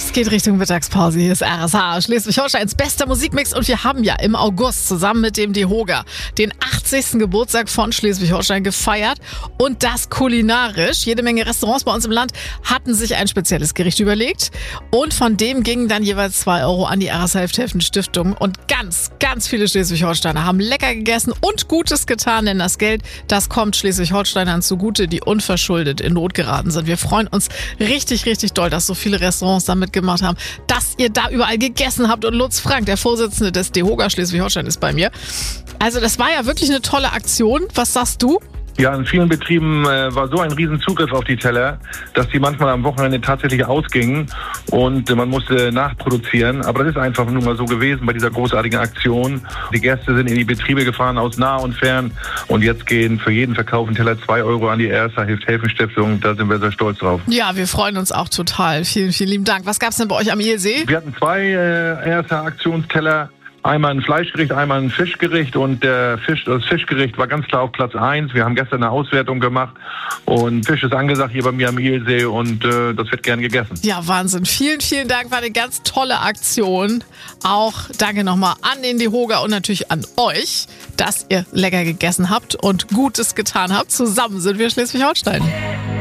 Es geht Richtung Mittagspause. Hier ist RSH, Schleswig-Holsteins bester Musikmix. Und wir haben ja im August zusammen mit dem DEHOGA den 80. Geburtstag von Schleswig-Holstein gefeiert. Und das kulinarisch. Jede Menge Restaurants bei uns im Land hatten sich ein spezielles Gericht überlegt. Und von dem gingen dann jeweils 2 Euro an die RSH-Stiftung. Und ganz, ganz viele Schleswig-Holsteiner haben lecker gegessen und Gutes getan. Denn das Geld, das kommt Schleswig-Holsteinern zugute, die unverschuldet in Not geraten sind. Wir freuen uns richtig, richtig doll, dass so viele Restaurants da mitgemacht haben, dass ihr da überall gegessen habt. Und Lutz Frank, der Vorsitzende des DEHOGA Schleswig-Holstein, ist bei mir. Also das war ja wirklich eine tolle Aktion. Was sagst du? Ja, in vielen Betrieben war so ein riesen Zugriff auf die Teller, dass die manchmal am Wochenende tatsächlich ausgingen und man musste nachproduzieren. Aber das ist einfach nun mal so gewesen bei dieser großartigen Aktion. Die Gäste sind in die Betriebe gefahren aus nah und fern und jetzt gehen für jeden verkauften Teller 2 Euro an die RSH-Hilft-Helfen-Stiftung. Da sind wir sehr stolz drauf. Ja, wir freuen uns auch total. Vielen, vielen lieben Dank. Was gab's denn bei euch am Ihelsee? Wir hatten 2 RSH-Aktionsteller. Einmal ein Fleischgericht, einmal ein Fischgericht und das Fischgericht war ganz klar auf Platz 1. Wir haben gestern eine Auswertung gemacht und Fisch ist angesagt hier bei mir am Ihelsee und das wird gern gegessen. Ja, Wahnsinn. Vielen, vielen Dank. War eine ganz tolle Aktion. Auch danke nochmal an den DEHOGA und natürlich an euch, dass ihr lecker gegessen habt und Gutes getan habt. Zusammen sind wir Schleswig-Holstein.